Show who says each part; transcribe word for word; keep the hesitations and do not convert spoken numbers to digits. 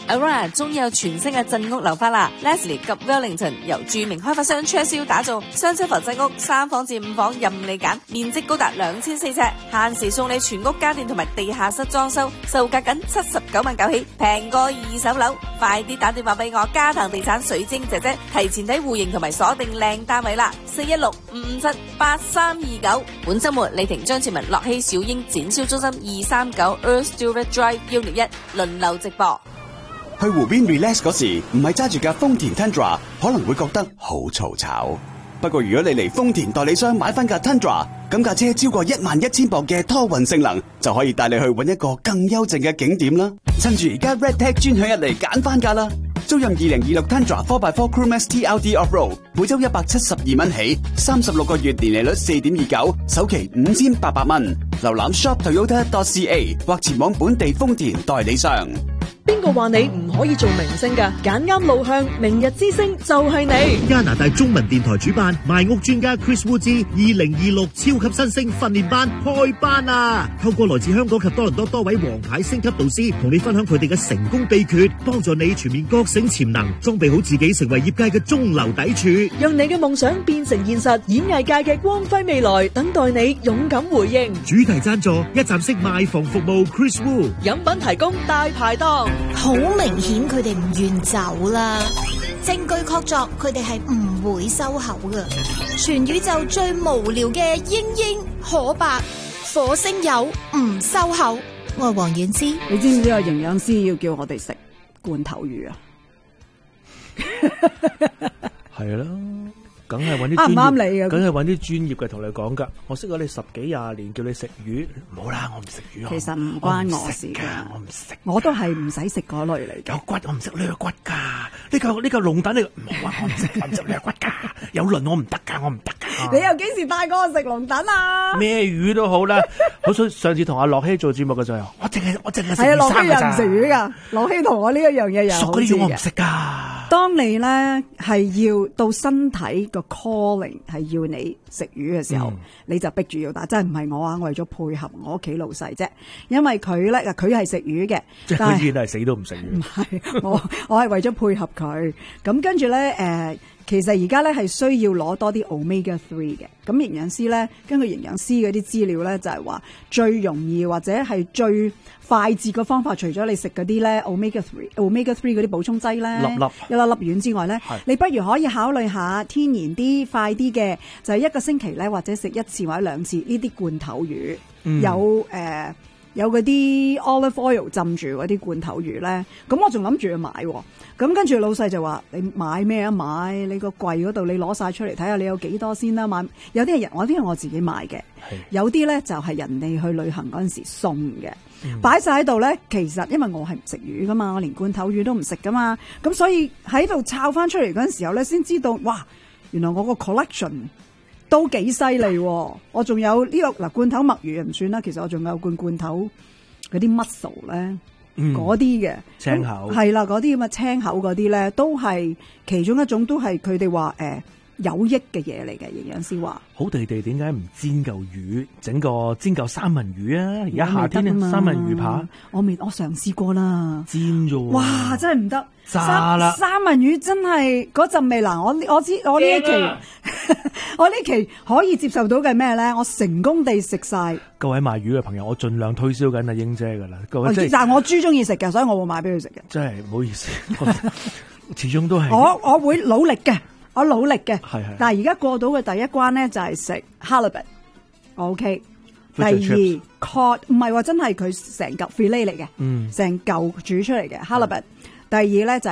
Speaker 1: Aurora 終於有全新嘅鎮屋樓花啦 ！Leslie 及 Wellington 由著名開發商 Churchill 打造雙七房鎮屋，三房至五房任你揀，面積高達兩千四尺，限時送你全屋家電同埋地下室裝修，售價僅七十九萬九起，平過二手樓。快啲打電話俾我，嘉騰地產水晶姐姐提前睇戶型同埋鎖定靚單位啦！四一六五五七八三二九。本週末李婷張志文、樂熙小英展銷中心二三九 Earl Stewart Drive Unit 一輪流直播。
Speaker 2: 去湖邊 relax 嗰時，唔係揸住架豐田 Tundra， 可能會覺得好嘈吵。不過如果你嚟豐田代理商買翻架 Tundra， 咁架車超過一萬一千磅嘅拖運性能，就可以帶你去搵一個更幽靜嘅景點啦。趁住而家 Red Tag 專享一嚟揀翻架啦！租任二零二六 Tundra 四 by 四 Crew Max T L D Off-Road， 每周一百七十二蚊起，三十六個月年利率四點二九，首期五千八百蚊。瀏覽 shop toyota dot c a 或前往本地豐田代理商。
Speaker 3: 邊個話你唔可以做明星㗎？揀啱路向，明日之星就係你。
Speaker 4: 加拿大中文電台主辦賣屋專家 Chris Wu 之二零二六超級新星訓練班開班啊！透過來自香港及多倫多多位王牌星級導師，同你分享佢哋嘅成功秘訣，幫助你全面覺醒潛能，裝備好自己，成為業界嘅中流砥柱，
Speaker 3: 讓你嘅夢想變成現實。演藝界嘅光輝未來，等待你勇敢回應。
Speaker 4: 主題贊助一站式賣房服務 Chris Wu，
Speaker 3: 飲品提供大排檔。
Speaker 5: 好明顯佢哋唔願走啦，證據確鑿佢哋係唔會收口㗎。全宇宙最無聊嘅英英可白火星友唔收口。我係黃婉之，
Speaker 6: 你知唔知有營養師要叫我哋食罐頭魚啊？
Speaker 7: 係啦。梗係揾啲
Speaker 6: 啱唔啱你啊？
Speaker 7: 梗係揾啲專業嘅同你講噶。我識咗你十幾廿年，叫你食魚，唔好啦，我唔食魚。
Speaker 6: 其實唔關我事噶，
Speaker 7: 我唔食。
Speaker 6: 我都係唔使食嗰類嚟。
Speaker 7: 有骨我唔食呢個骨噶，呢個呢個龍躉呢個唔好啊，我唔食，我唔食呢個骨噶。有鱗我唔得噶，我唔得噶。
Speaker 6: 你又幾時帶過我食龍躉啊？
Speaker 7: 咩魚都好啦，好彩上次同阿樂熙做節目嘅時候，我淨係我淨係食魚生㗎咋。係啊，樂熙又唔食魚噶，樂熙同我呢一樣嘢又熟嗰啲魚我唔食噶。
Speaker 6: 當你咧係要到身體個 calling 係要你食魚嘅時候，嗯、你就逼住要打，真係唔係我啊！我為咗配合我屋企老細啫，因為佢咧，佢係食魚嘅，
Speaker 7: 即係佢依然係死都唔食魚。唔
Speaker 6: 係我，我係為咗配合佢。咁跟住咧，誒、呃，其實而家咧係需要攞多啲 omega three 嘅。咁營養師咧，根據營養師嗰啲資料咧，就係、是、話最容易或者係最快捷嘅方法，除咗你食嗰啲咧 omega three omega three 嗰啲補充劑咧，
Speaker 7: 粒粒
Speaker 6: 一粒粒丸之外咧，你不如可以考慮下天然啲、快啲嘅，就係、是、一個星期咧，或者食一次或者兩次呢啲罐頭魚，嗯、有誒、呃、有嗰啲 olive oil 浸住嗰啲罐頭魚咧，咁我仲諗住去買喎。咁跟住老細就話：你買咩啊？買你個櫃嗰度，你攞晒出嚟睇下，你有幾多先啦？買有啲係人，我啲係我自己買嘅，有啲咧就係人哋去旅行嗰陣時送嘅，擺晒喺度咧。其實因為我係唔食魚噶嘛，我連罐頭魚都唔食噶嘛，咁所以喺度抄翻出嚟嗰陣時候咧，先知道哇，原來我個 collection 都幾犀利。我仲有呢、這個嗱罐頭墨魚唔算啦，其實我仲有罐罐頭嗰啲 mussel 咧。嗰啲嘅
Speaker 7: 青口
Speaker 6: 係啦，嗰啲咁嘅青口嗰啲咧，都係其中一種，都係佢哋話誒有益嘅嘢嚟嘅。營養師話
Speaker 7: 好地地，點解唔煎嚿魚，整個煎嚿三文魚啊？而家夏天咧，三文魚扒
Speaker 6: 我未，我嘗試過啦，
Speaker 7: 煎咗，
Speaker 6: 哇，真係唔得，
Speaker 7: 炸啦！
Speaker 6: 三文魚真係嗰陣味嗱，我我知我呢一期我呢期可以接受到嘅咩咧？我成功地食晒。
Speaker 7: 各位賣魚嘅朋友，我盡量推銷緊阿英姐噶啦。各位，
Speaker 6: 但係我豬中意食嘅，所以我會買俾佢食嘅。
Speaker 7: 真係唔好意思，始終都係
Speaker 6: 我我會努力嘅。我努力嘅，
Speaker 7: 係係，
Speaker 6: 但係而家過到嘅第一關咧就係食 halibut，OK， 第二 cod 唔係話真係佢成嚿 fillet 嚟嘅，嗯，成嚿煮出嚟嘅 halibut，第二咧就係